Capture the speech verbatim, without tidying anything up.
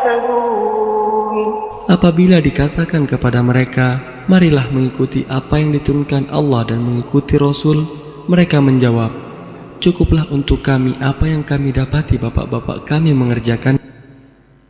يهتدون. Apabila dikatakan kepada mereka, marilah mengikuti apa yang diturunkan Allah dan mengikuti Rasul, mereka menjawab, cukuplah untuk kami apa yang kami dapati bapak-bapak kami mengerjakan.